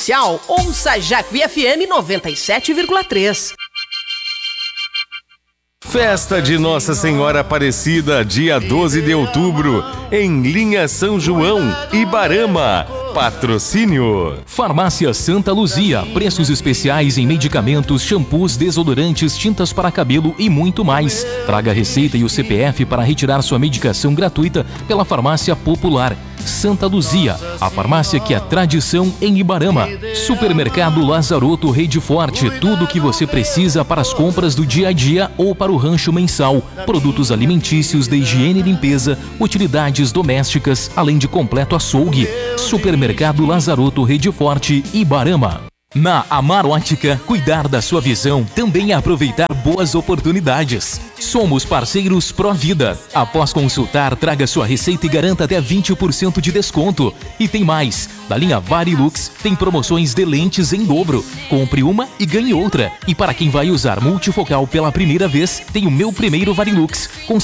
comercial, ouça Jacuí FM 97,3. Festa de Nossa Senhora Aparecida, dia 12 de outubro, em Linha São João, Ibarama. Patrocínio Farmácia Santa Luzia, preços especiais em medicamentos, shampoos, desodorantes, tintas para cabelo e muito mais. Traga a receita e o CPF para retirar sua medicação gratuita pela Farmácia Popular. Santa Luzia, a farmácia que é tradição em Ibarama. Supermercado Lazaroto Rede Forte, tudo o que você precisa para as compras do dia a dia ou para o rancho mensal. Produtos alimentícios de higiene e limpeza, utilidades domésticas, além de completo açougue. Supermercado Lazaroto Rede Forte, Ibarama. Na Amar Ótica, cuidar da sua visão também é aproveitar boas oportunidades. Somos parceiros Provida. Após consultar, traga sua receita e garanta até 20% de desconto. E tem mais. Da linha Varilux, tem promoções de lentes em dobro. Compre uma e ganhe outra. E para quem vai usar multifocal pela primeira vez, tem o Meu Primeiro Varilux, com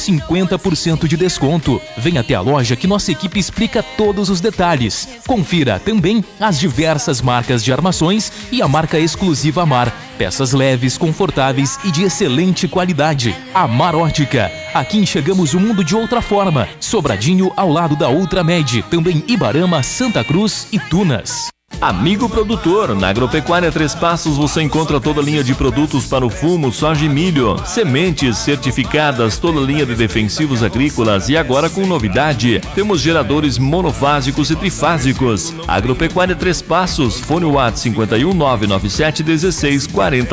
50% de desconto. Venha até a loja que nossa equipe explica todos os detalhes. Confira também as diversas marcas de armações e a marca exclusiva Amar. Peças leves, confortáveis e de excelente qualidade. Amar Ótica. Aqui enxergamos o mundo de outra forma. Sobradinho ao lado da Ultramed. Também Ibarama, Santa Cruz e Tunas. Amigo produtor, na Agropecuária Três Passos você encontra toda a linha de produtos para o fumo, soja e milho, sementes certificadas, toda a linha de defensivos agrícolas e agora com novidade, temos geradores monofásicos e trifásicos. Agropecuária Três Passos, fone WhatsApp 51 997 16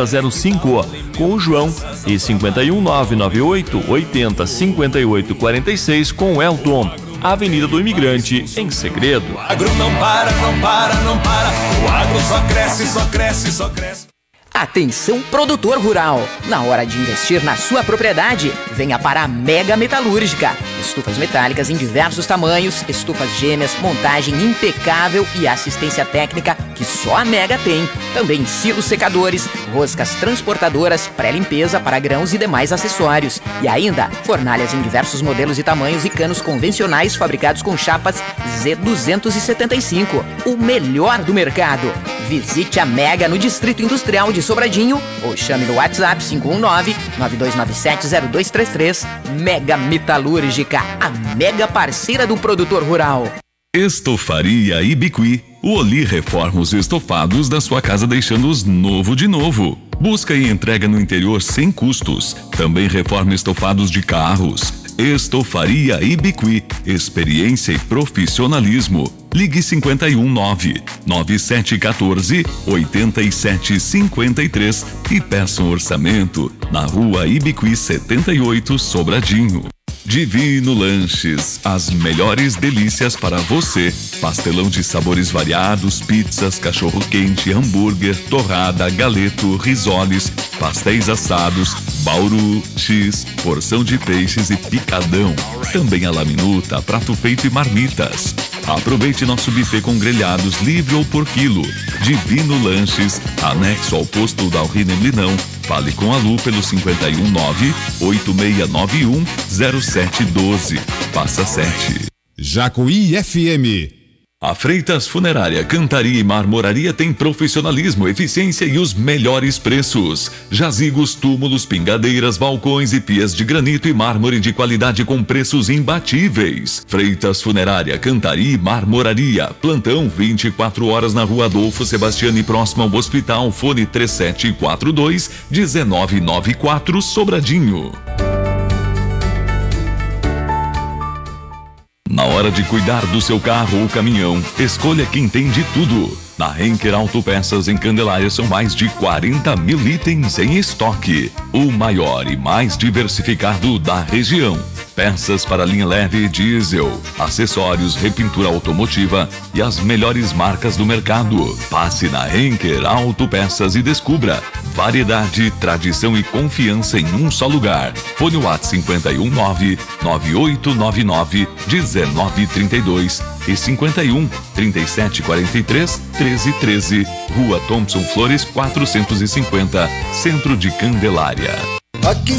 4005 com o João e 51 998 80 58 46 com o Elton. Avenida do Imigrante, em Segredo. O agro não para, não para, não para. O agro só cresce, só cresce, só cresce. Atenção, produtor rural! Na hora de investir na sua propriedade, venha para a Mega Metalúrgica. Estufas metálicas em diversos tamanhos, estufas gêmeas, montagem impecável e assistência técnica que só a Mega tem. Também silos secadores, roscas transportadoras, pré-limpeza para grãos e demais acessórios. E ainda, fornalhas em diversos modelos e tamanhos e canos convencionais fabricados com chapas Z275. O melhor do mercado. Visite a Mega no Distrito Industrial de Sobradinho ou chame no WhatsApp 519-9297-0233. Mega Metalúrgica, a mega parceira do produtor rural. Estofaria Ibiqui. O Oli reforma os estofados da sua casa, deixando-os novo de novo. Busca e entrega no interior sem custos. Também reforma estofados de carros. Estofaria Ibiqui. Experiência e profissionalismo. Ligue 519-9714-8753 e peça um orçamento na Rua Ibiqui 78, Sobradinho. Divino Lanches, as melhores delícias para você. Pastelão de sabores variados, pizzas, cachorro-quente, hambúrguer, torrada, galeto, risoles, pastéis assados, bauru, X, porção de peixes e picadão. Também a laminuta, prato feito e marmitas. Aproveite nosso buffet com grelhados livre ou por quilo. Divino Lanches, anexo ao posto da Alrina Linão. Fale com a Lu pelo 519-8691-0712. Passa 7. Jacuí FM. A Freitas Funerária, Cantaria e Marmoraria tem profissionalismo, eficiência e os melhores preços. Jazigos, túmulos, pingadeiras, balcões e pias de granito e mármore de qualidade com preços imbatíveis. Freitas Funerária, Cantaria e Marmoraria. Plantão 24 horas na Rua Adolfo Sebastiani, próximo ao hospital. Fone 3742-1994, Sobradinho. Na hora de cuidar do seu carro ou caminhão, escolha quem tem de tudo. Na Henker Autopeças em Candelária são mais de 40 mil itens em estoque. O maior e mais diversificado da região. Peças para linha leve e diesel, acessórios, repintura automotiva e as melhores marcas do mercado. Passe na Henker Autopeças e descubra variedade, tradição e confiança em um só lugar. Fone WhatsApp 519-9899-1932 e 51-3743-1313. Rua Thompson Flores 450, Centro de Candelária.